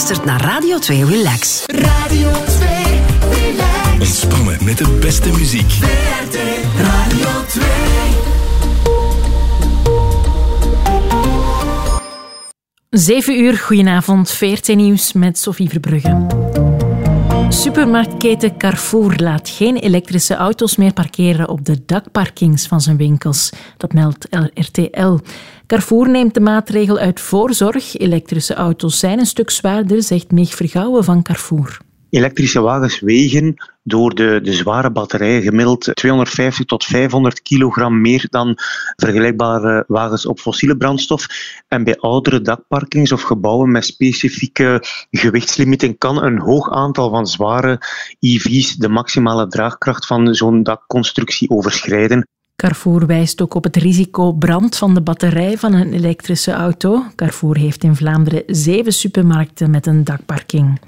luistert naar Radio 2 Relax. Radio 2 Relax. Ontspannen met de beste muziek. VRT Radio 2. Zeven uur, goedenavond, VRT Nieuws met Sophie Verbrugge. Supermarktketen Carrefour laat geen elektrische auto's meer parkeren op de dakparkings van zijn winkels. Dat meldt RTL. Carrefour neemt de maatregel uit voorzorg. Elektrische auto's zijn een stuk zwaarder, zegt Meg Vergouwen van Carrefour. Elektrische wagens wegen door de zware batterijen gemiddeld 250 tot 500 kilogram meer dan vergelijkbare wagens op fossiele brandstof. En bij oudere dakparkings of gebouwen met specifieke gewichtslimieten kan een hoog aantal van zware EV's de maximale draagkracht van zo'n dakconstructie overschrijden. Carrefour wijst ook op het risico brand van de batterij van een elektrische auto. Carrefour heeft in Vlaanderen 7 supermarkten met een dakparking.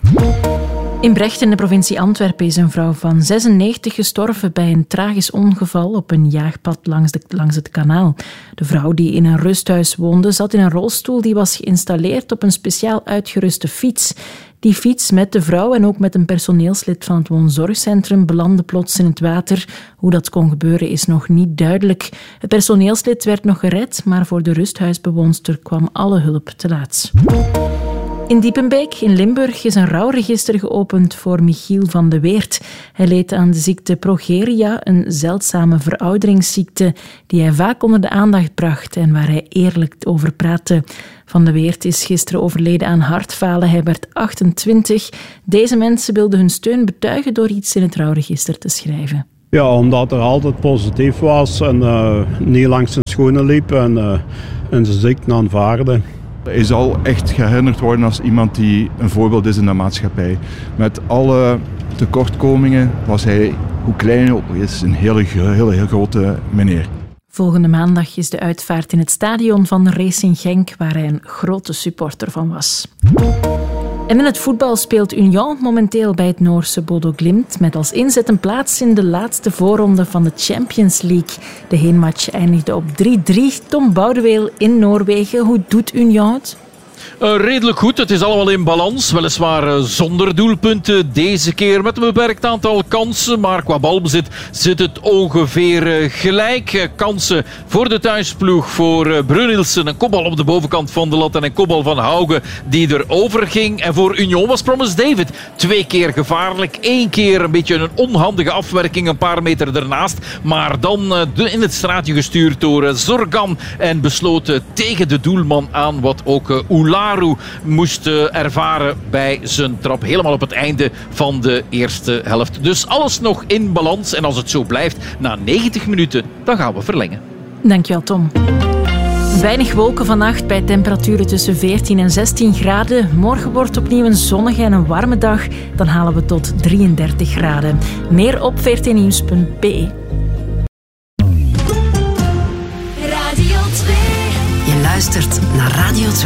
In Brecht in de provincie Antwerpen is een vrouw van 96 gestorven bij een tragisch ongeval op een jaagpad langs het kanaal. De vrouw die in een rusthuis woonde zat in een rolstoel die was geïnstalleerd op een speciaal uitgeruste fiets. Die fiets met de vrouw en ook met een personeelslid van het woonzorgcentrum belandde plots in het water. Hoe dat kon gebeuren is nog niet duidelijk. Het personeelslid werd nog gered, maar voor de rusthuisbewoonster kwam alle hulp te laat. In Diepenbeek in Limburg is een rouwregister geopend voor Michiel van de Weert. Hij leed aan de ziekte progeria, een zeldzame verouderingsziekte die hij vaak onder de aandacht bracht en waar hij eerlijk over praatte. Van de Weert is gisteren overleden aan hartfalen. Hij werd 28. Deze mensen wilden hun steun betuigen door iets in het rouwregister te schrijven. Ja, omdat er altijd positief was en niet langs zijn schoenen liep en zijn ziekte aanvaarde. Hij zal echt geherinnerd worden als iemand die een voorbeeld is in de maatschappij. Met alle tekortkomingen was hij, hoe klein hij ook is, een hele grote meneer. Volgende maandag is de uitvaart in het stadion van Racing Genk, waar hij een grote supporter van was. En in het voetbal speelt Union momenteel bij het Noorse Bodo Glimt met als inzet een plaats in de laatste voorronde van de Champions League. De heenmatch eindigde op 3-3. Tom Boudeweel in Noorwegen. Hoe doet Union het? Redelijk goed. Het is allemaal in balans. Weliswaar zonder doelpunten deze keer met een beperkt aantal kansen. Maar qua balbezit zit het ongeveer gelijk. Kansen voor de thuisploeg voor Brunilsen. Een kopbal op de bovenkant van de lat en een kopbal van Hauge die erover ging. En voor Union was Promise David 2 keer gevaarlijk. 1 keer een beetje een onhandige afwerking een paar meter ernaast. Maar dan in het straatje gestuurd door Zorgan en besloten tegen de doelman aan wat ook Oularu moest ervaren bij zijn trap. Helemaal op het einde van de eerste helft. Dus alles nog in balans. En als het zo blijft, na 90 minuten, dan gaan we verlengen. Dankjewel, Tom. Weinig wolken vannacht bij temperaturen tussen 14 en 16 graden. Morgen wordt opnieuw een zonnige en een warme dag. Dan halen we tot 33 graden. Meer op vrtnieuws.be. Je luistert naar Radio 2.